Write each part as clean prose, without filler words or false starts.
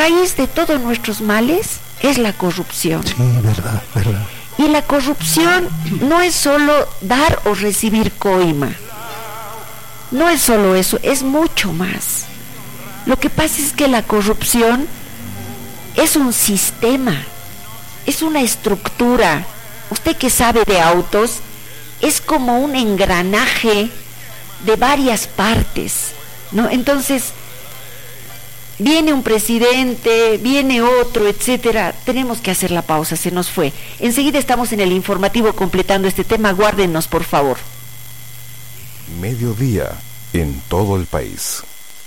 raíz de todos nuestros males es la corrupción. Sí, verdad. Y la corrupción no es solo dar o recibir coima. No es solo eso, es mucho más. Lo que pasa es que la corrupción es un sistema, es una estructura. Usted que sabe de autos, es como un engranaje de varias partes, ¿no? Entonces, viene un presidente, viene otro, etcétera. Tenemos que hacer la pausa, se nos fue. Enseguida estamos en el informativo completando este tema. Guárdenos, por favor. Mediodía en todo el país.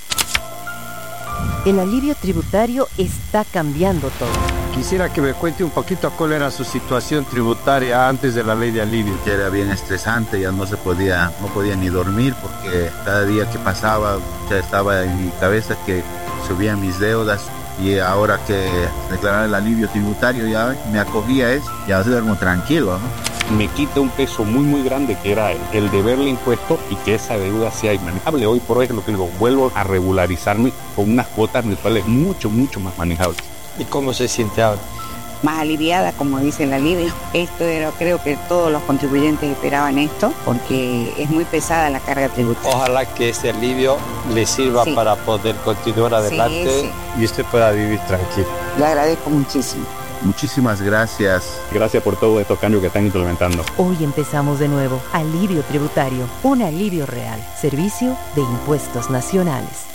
El alivio tributario está cambiando todo. Quisiera que me cuente un poquito cuál era su situación tributaria antes de la ley de alivio. Que era bien estresante, ya no podía ni dormir porque cada día que pasaba ya estaba en mi cabeza que subían mis deudas, y ahora que declarar el alivio tributario ya me acogía a eso, ya duermo tranquilo, ¿no? Me quita un peso muy grande que era el deberle impuesto y que esa deuda sea inmanejable. Hoy por hoy es lo que digo, vuelvo a regularizarme con unas cuotas mensuales mucho más manejables. ¿Y cómo se siente ahora? Más aliviada, como dice el alivio. Creo que todos los contribuyentes esperaban esto, porque es muy pesada la carga tributaria. Ojalá que ese alivio le sirva para poder continuar adelante y usted pueda vivir tranquilo. Le agradezco muchísimo. Muchísimas gracias. Gracias por todos estos cambios que están implementando. Hoy empezamos de nuevo. Alivio tributario, un alivio real. Servicio de Impuestos Nacionales.